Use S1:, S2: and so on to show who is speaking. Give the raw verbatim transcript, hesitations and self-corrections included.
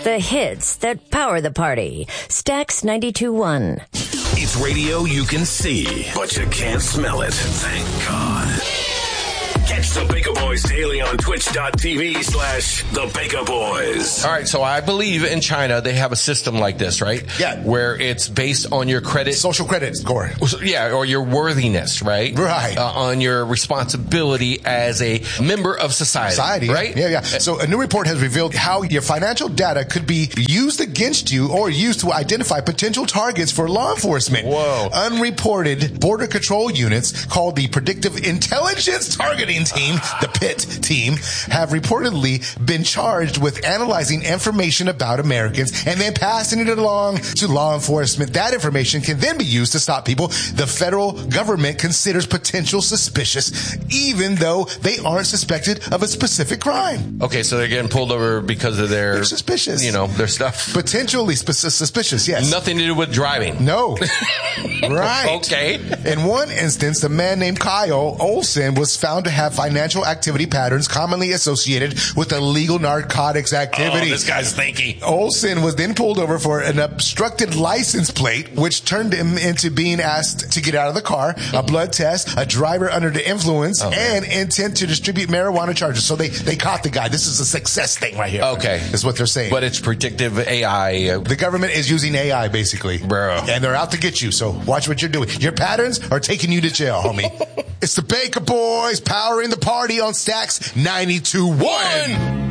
S1: The hits that power the party. Stax ninety-two point one.
S2: It's radio you can see, but you can't smell it. Thank God. Catch the Baker Boys daily on twitch.tv slash the Baker Boys.
S3: All right, so I believe in China they have a system like this, right?
S4: Yeah.
S3: Where it's based on your credit.
S4: Social credit score.
S3: Yeah, or your worthiness, right?
S4: Right.
S3: Uh, on your responsibility as a member of society.
S4: Society.
S3: Right?
S4: Yeah, yeah. So a new report has revealed how your financial data could be used against you or used to identify potential targets for law enforcement.
S3: Whoa.
S4: Unreported border control units called the Predictive Intelligence Targeting Team, the P I T team, have reportedly been charged with analyzing information about Americans and then passing it along to law enforcement. That information can then be used to stop people the federal government considers potential suspicious, even though they aren't suspected of a specific crime.
S3: Okay, so they're getting pulled over because of their...
S4: They're suspicious.
S3: You know, their stuff.
S4: Potentially sp- suspicious, yes.
S3: Nothing to do with driving.
S4: No. Right.
S3: Okay.
S4: In one instance, a man named Kyle Olson was found to have financial activity patterns commonly associated with illegal narcotics activity.
S3: Oh, this guy's thinky.
S4: Olson was then pulled over for an obstructed license plate, which turned him into being asked to get out of the car, a blood test, a driver under the influence, oh, and intent to distribute marijuana charges. So they, they caught the guy. This is a success thing right here.
S3: Okay.
S4: Is what they're saying.
S3: But it's predictive A I.
S4: The government is using A I, basically.
S3: Bro.
S4: And they're out to get you, so watch what you're doing. Your patterns are taking you to jail, homie. It's the Baker Boys powering the party on Stax ninety-two point one.